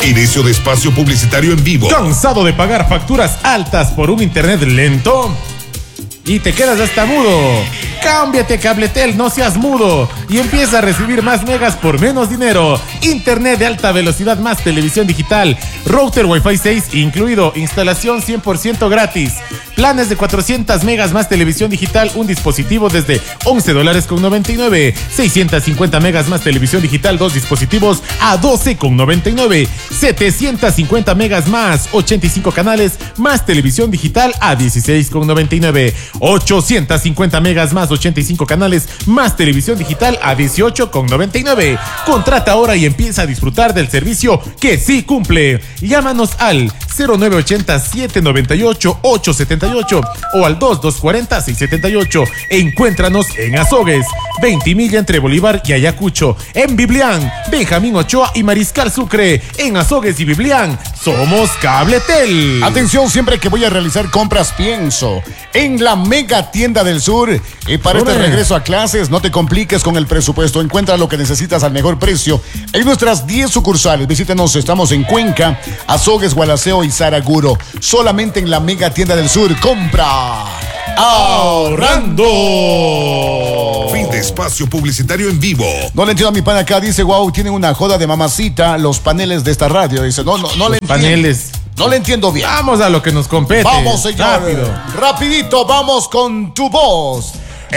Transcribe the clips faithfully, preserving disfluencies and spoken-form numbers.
Inicio de espacio publicitario en vivo. ¿Cansado de pagar facturas altas por un internet lento? Y te quedas hasta mudo. Cámbiate a Cabletel, no seas mudo y empieza a recibir más megas por menos dinero. Internet de alta velocidad más televisión digital. Router Wi-Fi seis incluido. Instalación cien por ciento gratis. Planes de cuatrocientas megas más televisión digital. Un dispositivo desde once dólares con noventa y nueve. seiscientas cincuenta megas más televisión digital. Dos dispositivos a doce con noventa y nueve. setecientas cincuenta megas más ochenta y cinco canales más televisión digital a dieciséis con noventa y nueve. ochocientas cincuenta megas más ochenta y cinco canales más televisión digital a dieciocho con noventa y nueve. Contrata ahora y empieza a disfrutar del servicio que sí cumple. Llámanos al cero nueve ochenta, siete noventa y ocho, ocho setenta y ocho o al dos dos cuarenta, seis setenta y ocho. Encuéntranos en Azogues, Ventimilla entre Bolívar y Ayacucho. En Biblián, Benjamín Ochoa y Mariscal Sucre. En Azogues y Biblián, somos Cabletel. Atención, siempre que voy a realizar compras pienso en la Mega Tienda del Sur. Y para este regreso a clases, no te compliques con el presupuesto. Encuentra lo que necesitas al mejor precio en nuestras diez sucursales. Visítenos, estamos en Cuenca, Azogues, Gualaceo y Saraguro. Solamente en la Mega Tienda del Sur. Compra ahorrando. Fin de espacio publicitario en vivo. No le entiendo a mi pan acá. Dice, wow, tienen una joda de mamacita los paneles de esta radio. Dice, no, no, no le entiendo. Paneles. No le entiendo bien. Vamos a lo que nos compete. Vamos, señor. Rápido. Rapidito, vamos con tu voz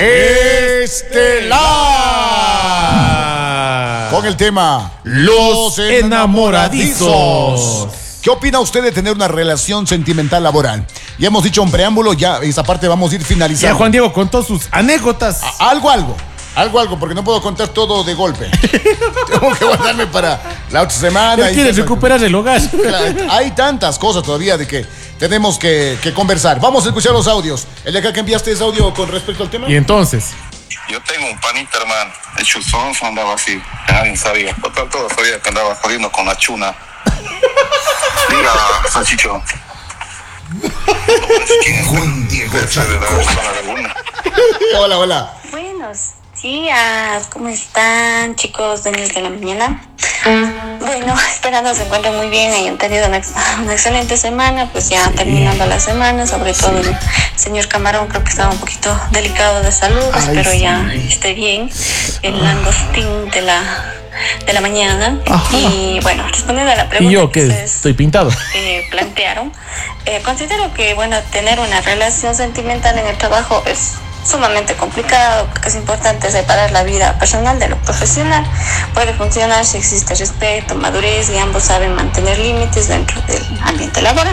estelar. Con el tema Los enamoradizos. ¿Qué opina usted de tener una relación sentimental laboral? Ya hemos dicho un preámbulo, ya esa parte vamos a ir finalizando. Ya Juan Diego contó sus anécdotas. A- algo, algo. Algo, algo, porque no puedo contar todo de golpe. Tengo que guardarme para la otra semana. Él quiere recuperar el hogar. Hay tantas cosas todavía de que tenemos que, que conversar. Vamos a escuchar los audios. El de acá que enviaste ese audio con respecto al tema. Y entonces... Yo tengo un panita, hermano. El chuzón andaba así. Que nadie sabía. Total, todos sabían que andaba jodiendo con la chuna. Mira, Salchicho. Juan Diego Hola, hola. Buenos días, ¿cómo están, chicos de Mil de la Mañana? Bueno, esperando se encuentren muy bien, hayan tenido una, ex- una excelente semana, pues ya terminando la semana, sobre todo el señor Camarón creo que estaba un poquito delicado de salud, Ay, espero sí. ya esté bien, el langostín de la, de la mañana. Ajá. Y bueno, respondiendo a la pregunta Y yo que ustedes, estoy pintado. eh, plantearon, eh, considero que bueno, tener una relación sentimental en el trabajo es sumamente complicado porque es importante separar la vida personal de lo profesional. Puede funcionar si existe respeto, madurez y ambos saben mantener límites dentro del ambiente laboral.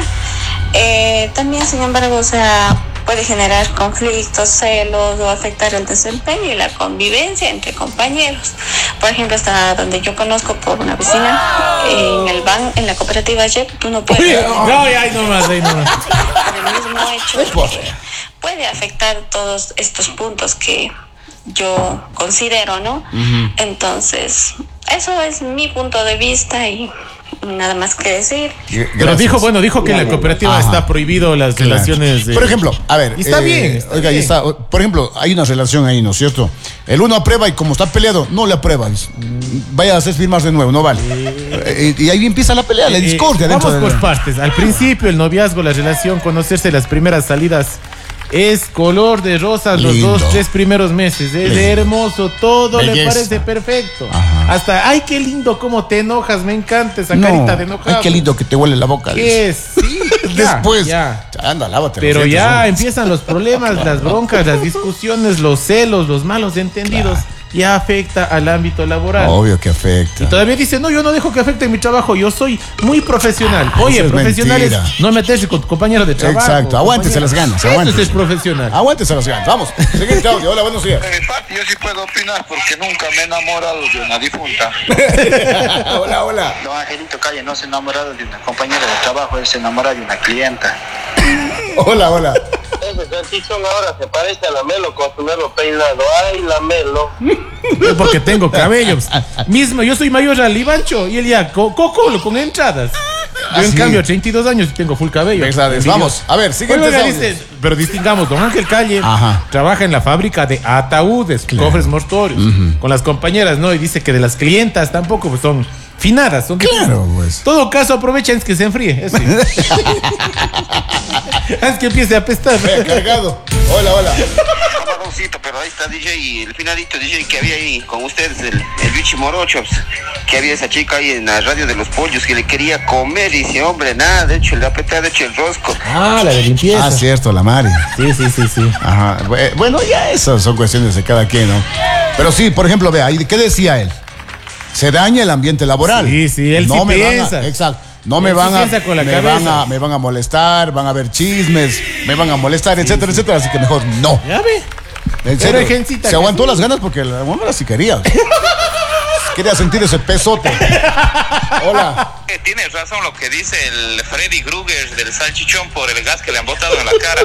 Eh, también, sin embargo, o sea, puede generar conflictos, celos o afectar el desempeño y la convivencia entre compañeros. Por ejemplo, hasta donde yo conozco por una vecina, en el ban, en la cooperativa J E P, tú no puedes. No, ay, no más, ay, no más. Por el mismo hecho de que puede afectar todos estos puntos que yo considero, ¿no? Uh-huh. Entonces, eso es mi punto de vista y nada más que decir. Gracias. Pero dijo, bueno, dijo que en la cooperativa Ajá. está prohibido las claro. relaciones de... Por ejemplo, a ver. Y está eh, bien. Está oiga, bien. Está, por ejemplo, hay una relación ahí, ¿no es cierto? El uno aprueba y como está peleado, no le aprueba. Vaya a hacer firmas de nuevo, no vale. Eh, y ahí empieza la pelea, la discordia. Eh, vamos dentro por de... partes. Al principio, el noviazgo, la relación, conocerse, las primeras salidas... Es color de rosas los Lindo. dos, tres primeros meses. Es Lindo. hermoso, todo Belleza. le parece perfecto. Ajá. Hasta, ay, qué lindo cómo te enojas, me encanta esa no, carita de enojado. Ay, qué lindo que te huele la boca. ¿Qué es? Sí, ya, después, ya. anda, lávate. Pero ya ¿no? empiezan los problemas, las broncas, las discusiones, los celos, los malos entendidos. Claro. Ya afecta al ámbito laboral. Obvio que afecta. Y todavía dice, no, yo no dejo que afecte mi trabajo, yo soy muy profesional. Ah, Oye, es profesional mentira. es no meterse con tu compañero de trabajo. Exacto, aguántese las ganas. Eso es profesional. Aguántese las ganas. Vamos, siguiente audio. Hola, buenos días. De mi parte, yo sí puedo opinar porque nunca me he enamorado de una difunta. Hola, hola. Don Angelito Calle no se ha enamorado de una compañera de trabajo, él se enamora de una clienta. Hola, hola. Ese salchichón ahora se parece a la Melo con su Melo peinado. Ay, la Melo. Es porque tengo cabello. Mismo, yo soy mayor al Ivancho y él ya co coco con entradas. Yo en ¿sí? cambio treinta y dos años y tengo full cabello. Vamos, a ver, siguiente. Dice, pero distingamos, don Ángel Calle Ajá. trabaja en la fábrica de ataúdes, claro. cofres mortuorios, uh-huh. con las compañeras, ¿no? Y dice que de las clientas tampoco pues, son Finadas, son Claro, pues. Todo caso, aprovecha antes que se enfríe. Eso sí. Antes que empiece a apestar. Vea, cargado. Hola, hola. Camaroncito, pero ahí está D J, y el finadito D J que había ahí con ustedes, el, el Vichy Morochos, que había esa chica ahí en la radio de los pollos que le quería comer y dice, hombre, nada, de hecho, le apretaba, de hecho, el rosco. Ah, la de limpieza. Ah, cierto, la Mari. Sí, sí, sí, sí. Ajá. Bueno, ya esas son cuestiones de cada quien, ¿no? Pero sí, por ejemplo, vea, ¿qué decía él? Se daña el ambiente laboral. Sí, sí, él no sí me piensa. Van a, exacto. No me Él van sí a piensa con la me cabeza. van a me van a molestar, van a haber chismes, me van a molestar, etcétera, etcétera, así que mejor no. Ya ve. En Pero serio, hay gencita se que aguantó sí. las ganas porque la hombre sí quería. Quería sentir ese pesote. Hola. Eh, Tienes razón lo que dice el Freddy Krueger del salchichón por el gas que le han botado en la cara.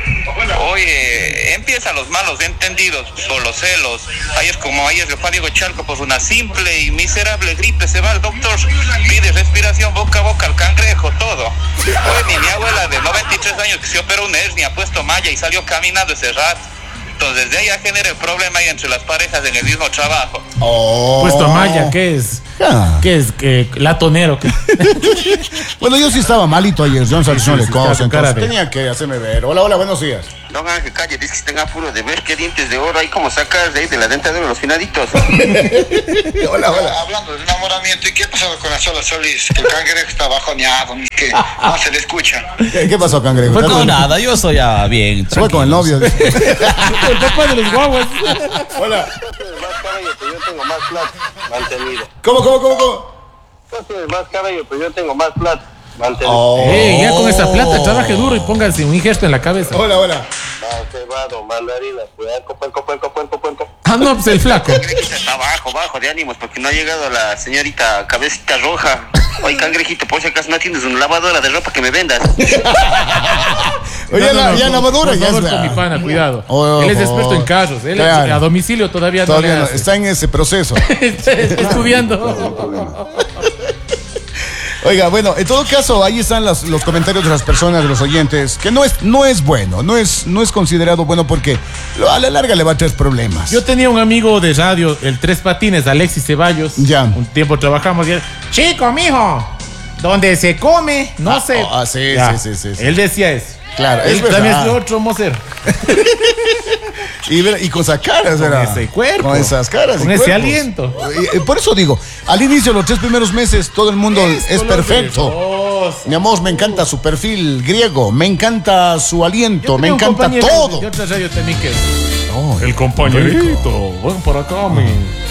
Oye, empiezan los malos entendidos por los celos. Ayer, como ayer se fue a Diego Chalco por una simple y miserable gripe, se va al doctor, pide respiración boca a boca al cangrejo, todo. Oye, mi abuela de noventa y tres años que se operó una hernia, ha puesto malla y salió caminando ese rato. Entonces de ahí ya genera el problema ahí entre las parejas en el mismo trabajo. Oh. Puesto malla, ¿qué es? Ah. ¿Qué es? ¿Qué? Latonero. ¿Qué? Bueno, yo sí estaba malito ayer, John Salchichón sí, le sí, cosa, claro, cara entonces de- tenía que hacerme ver. Hola, hola, buenos días. Don Ángel, calle, dice que se tenga apuro de ver qué dientes de oro hay como sacar de ahí de la dentadura de los finaditos. Hola, hola. Hablando de enamoramiento, ¿y qué ha pasado con la Sola Solís? Que el cangrejo está bajoneado, ni que no se le escucha. ¿Qué, qué pasó, cangrejo? Fue ¿Estás No, con- nada, yo soy ya bien. Se fue con el tranquilo. novio. El papá de los guaguas. Hola. Tienes más cabello, pero yo tengo más plata mantenido. ¿Cómo, cómo, cómo, cómo? Tú tienes más cabello, pero yo tengo más plata mantenido. Oh. Eh, ya con esa plata, trabaje duro y pónganse un injerto en la cabeza. Hola, hola. Más cebado, mandarina, puenco, puenco, puenco, puenco, puenco. Ah, no, pues el flaco. Cangrejito está bajo, bajo de ánimos porque no ha llegado la señorita Cabecita Roja. Oye, cangrejito, por si acaso no tienes una lavadora de ropa que me vendas. Oye, No, no, la, no, ya por- lavadora por ya favor, es con la- mi pana, cuidado. Oh, Él es oh, experto en carros. Él claro. a domicilio todavía, Todavía no no, le hace. está en ese proceso. Está estudiando. Oiga, bueno, en todo caso, ahí están las- los comentarios de las personas, de los oyentes, que no es, no es bueno, no es, no es considerado bueno porque lo- a la larga le va a traer problemas. Yo tenía un amigo de radio, el Tres Patines, Alexis Ceballos. Ya. Un tiempo trabajamos y él, chico, mijo, donde se come, no Ah, se... oh, ah, sí, Ya. sí, sí, sí, sí. Él decía eso. Claro, Él es también verdad. es otro mocer. Y, ver- y con esas caras, Con era. ese cuerpo. Con esas caras. Con y ese cuerpos. aliento. Y, eh, por eso digo, al inicio, los tres primeros meses, todo el mundo es color perfecto. de rosa. Mi amor, me encanta su perfil griego, me encanta su aliento, Yo me tenía un encanta compañero todo. De otra radio también que... Oh, El compañerito, ven por acá, mi...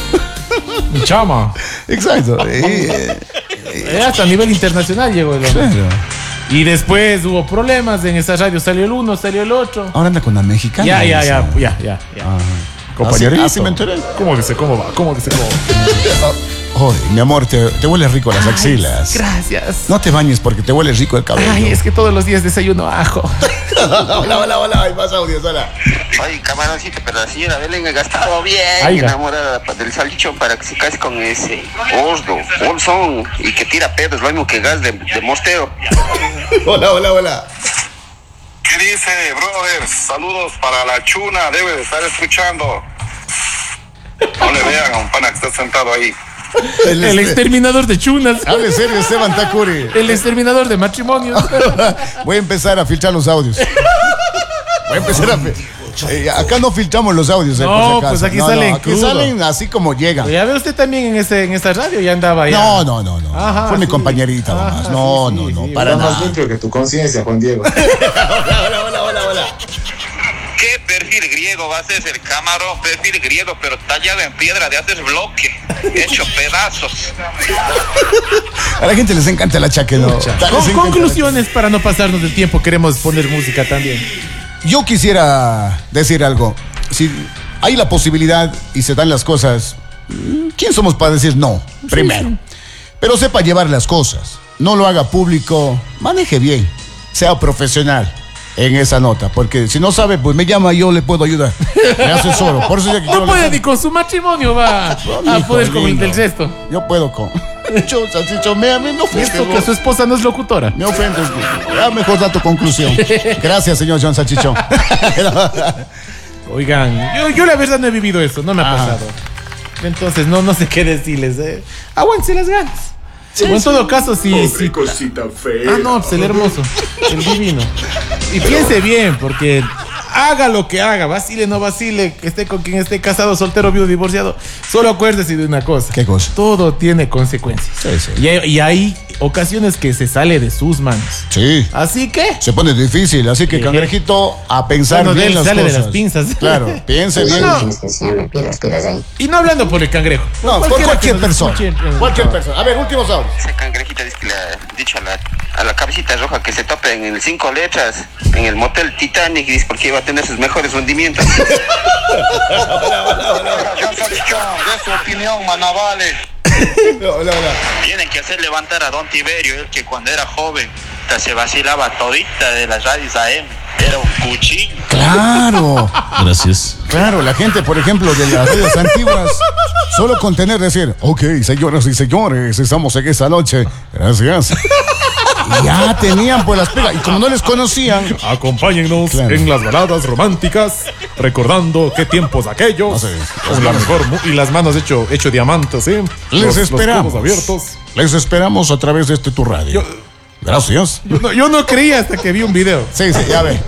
Mi chama. exacto. Y, eh, Eh, hasta a nivel internacional llegó el hombre. claro. Y después hubo problemas en esa radio. Salió el uno, salió el otro. Ahora anda con la mexicana. Ya, ya, ya, dice. ya, ya, ya. Ajá. Compañerito. Así, así me enteré. ¿Cómo dice? ¿Cómo va? ¿Cómo dice? ¿Cómo va? Ay, mi amor, te, te huele rico las axilas. Gracias. No te bañes porque te huele rico el cabello. Ay, es que todos los días desayuno ajo. hola, hola, hola. Hay más audios, hola. Ay, camaroncito, pero la señora Belén ha gastado bien Aiga. enamorada del salchichón para que se case con ese gordo, bolsón y que tira pedos, lo mismo que gas de, de mosteo. Hola, hola, hola. ¿Qué dice, brother? Saludos para la chuna, debe de estar escuchando. No le vean a un pana que está sentado ahí. El, El este- exterminador de chunas. Hable serio, Esteban Takuri. El exterminador de matrimonios. Voy a empezar a filtrar los audios. Voy a empezar a... fi- Eh, acá no filtramos los audios. eh, No, por si acaso. pues aquí No, salen no, aquí crudo. salen así como llegan. Ya ve usted también en ese en esa radio, ya andaba ya. No, no, no, no. Ajá, Fue mi sí. compañerita Ajá, nomás. No, sí, no, sí, no, sí. para Está nada. más Limpio que tu conciencia, Juan Diego. Hola, hola, hola, hola. ¿Qué perfil griego va a ser el camarón? Perfil griego, pero tallado en piedra de hacer bloque, hecho pedazos. A la gente les encanta la chaque, ¿no? Con- Les encanta. conclusiones para no pasarnos del tiempo, queremos poner música también. Yo quisiera decir algo. Si hay la posibilidad y se dan las cosas, ¿quién somos para decir no? Primero. Pero sepa llevar las cosas. No lo haga público. Maneje bien. Sea profesional en esa nota. Porque si no sabe, pues me llama y yo le puedo ayudar. Me asesoro. Por eso ya que No quiero puede le- ni con su matrimonio va a Hijo poder con el lindo. del cesto. Yo puedo con. Yo, salchicho, me, me, me Y ofendes, esto que vos. su esposa no es locutora. Me ofendes. Ya mejor da tu conclusión. Gracias, señor John Salchichón. Oigan, yo, yo la verdad no he vivido eso, no me ha Ajá. pasado. Entonces no, no sé qué decirles. Eh. Aguántense las ganas. Sí, o en todo caso, si... Pobre si cosita fea. ah, no, pues el hermoso, el divino. Y piense bien, porque haga lo que haga, vacile, no vacile, que esté con quien esté casado, soltero, viudo, divorciado. Solo acuérdese de una cosa. ¿Qué cosa? Todo tiene consecuencias. Sí, sí. Y, hay- y hay ocasiones que se sale de sus manos. Sí. Así que... Se pone difícil, así que Sí. cangrejito, a pensar Bueno, de bien él las sale de cosas. las pinzas. Claro, piense bien. No. Y no hablando por el cangrejo. No, por Cualquiera cualquier que nos persona. escuche, eh, Cualquier persona. A ver, últimos audios. Ese cangrejito dice que le ha dicho a la, a la cabecita roja que se tope en el cinco letras, en el motel Titanic, y dice porque iba a tener sus mejores hundimientos. De su opinión, manavales. Hola, hola. Tienen que hacer levantar a Don Tiberio, el que cuando era joven ta- se vacilaba todita de las radios A M. Era un cuchillo. Claro. Gracias. Claro, la gente, por ejemplo, de las radios antiguas, solo con tener decir, ok, señoras y señores, estamos en esta noche, gracias. Y ya tenían pues las pegas, y como no les conocían, Acompáñennos Claro. en las baladas románticas, recordando qué tiempos aquellos. No sé, con la mejor mu- y las manos hecho, hecho diamantes, ¿sí? les Los- los esperamos. codos abiertos. Les esperamos a través de este tu radio. Yo- Gracias. Yo no, yo no creía hasta que vi un video. Sí, sí, ya ve.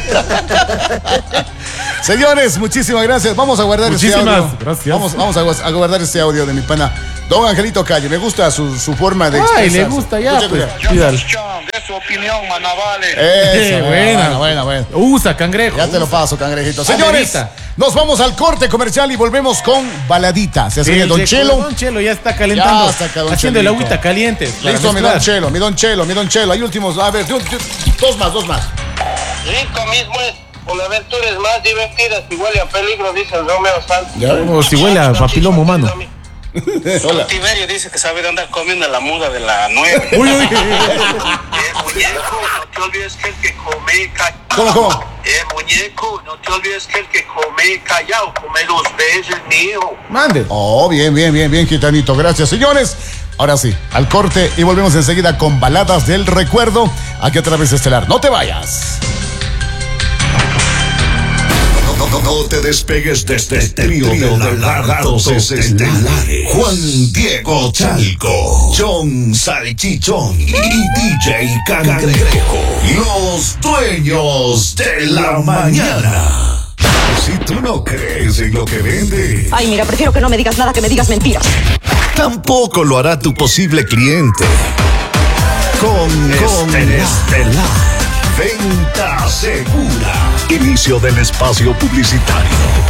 Señores, muchísimas gracias. Vamos a guardar este Muchísimas audio. gracias. Vamos, vamos a, gu- a guardar este audio de mi pana Don Angelito Calle. Me gusta su, su forma de Ay, expresarse. le gusta ya, Muchas pues. gracias. Pídale. De su opinión, manavales. Eso, Eh, buena, buena, buena. Usa cangrejo. Ya te lo paso, cangrejito. Señores, Amerita. nos vamos al corte comercial y volvemos con baladita. Se hace El Don de- Chelo. Don Chelo ya está calentando. Ya está acá, Don haciendo el Chelito. agüita caliente. para Listo, mi mezclar. Don Chelo, mi Don Chelo, mi Don Chelo. Hay últimos. A ver, du- du- dos más, dos más. Rico mismo es. Con aventuras más divertidas y huele a peligro, dice el Romeo Santos. O si huele a papiloma humano. Hola. Tiberio dice que sabe de andar comiendo la muda de la nueve. Uy, uy. Eh, muñeco, no te olvides que el que come callado. ¿Cómo, cómo? Eh, muñeco, no te olvides que el que come callado come dos veces, mijo. Mande. Oh, bien, bien, bien, bien, Gitanito. Gracias, señores. Ahora sí, al corte y volvemos enseguida con baladas del recuerdo aquí a través de Estelar. No te vayas. No, no, no te despegues de este trío de lagartos estelares. Juan Diego Chalco, John Salchichón y D J Cangrejo. Los dueños de la mañana. Si tú no crees en lo que vende, Ay, mira, prefiero que no me digas nada, que me digas mentiras. tampoco lo hará tu posible cliente. Con, con Estelar. Venta segura. Inicio del espacio publicitario.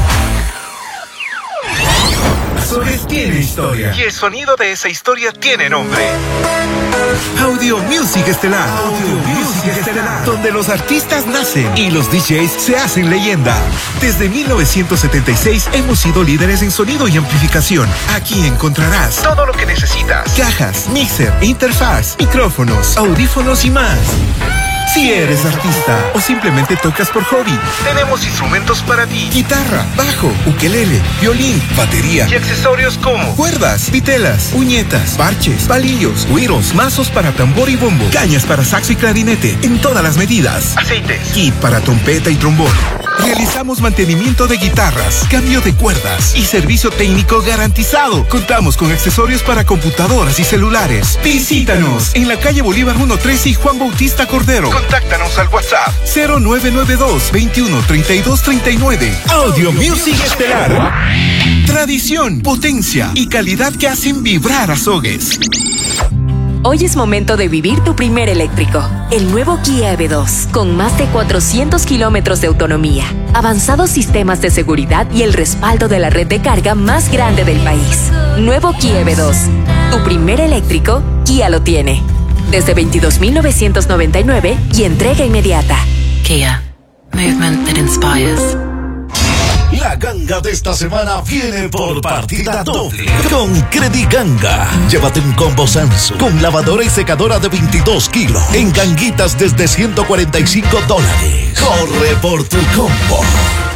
Azores tiene historia. Y el sonido de esa historia tiene nombre. Audio Music Estelar. Audio Music Estelar. Donde los artistas nacen y los D Js se hacen leyenda. Desde mil novecientos setenta y seis hemos sido líderes en sonido y amplificación. Aquí encontrarás todo lo que necesitas. Cajas, mixer, interfaz, micrófonos, audífonos y más. Si eres artista o simplemente tocas por hobby, tenemos instrumentos para ti. Guitarra, bajo, ukelele, violín, batería y accesorios como cuerdas, vitelas, uñetas, parches, palillos, güiros, mazos para tambor y bombo, cañas para saxo y clarinete en todas las medidas, aceites, kit para trompeta y trombón. Realizamos mantenimiento de guitarras, cambio de cuerdas y servicio técnico garantizado. Contamos con accesorios para computadoras y celulares. Visítanos en la calle Bolívar ciento trece y Juan Bautista Cordero. Contáctanos al WhatsApp cero nueve nueve dos, veintiuno, treinta y dos, treinta y nueve. Audio Music Estelar. Tradición, potencia y calidad que hacen vibrar a Sogues. Hoy es momento de vivir tu primer eléctrico. El nuevo Kia E V dos, con más de cuatrocientos kilómetros de autonomía, avanzados sistemas de seguridad y el respaldo de la red de carga más grande del país. Nuevo Kia E V dos. Tu primer eléctrico, Kia lo tiene. Desde veintidós mil novecientos noventa y nueve y entrega inmediata. Kia. Movement that inspires. La ganga de esta semana viene por partida doble con Crediganga. Llévate un combo Samsung con lavadora y secadora de veintidós kilos en ganguitas desde ciento cuarenta y cinco dólares. Corre por tu combo.